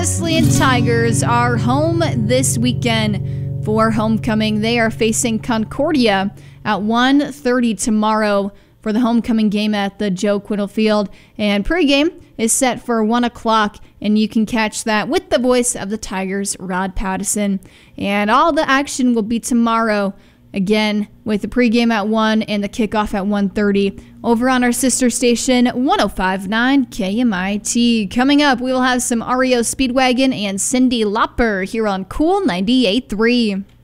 Wesleyan Tigers are home this weekend for homecoming. They are facing Concordia at 1:30 tomorrow for the homecoming game at the Joe Quinnell Field. And pregame is set for 1 o'clock, and you can catch that with the voice of the Tigers, Rod Pattison. And all the action will be tomorrow, again, with the pregame at 1 and the kickoff at 1:30 over on our sister station, 105.9 KMIT. Coming up, we will have some REO Speedwagon and Cyndi Lauper here on Cool 98.3.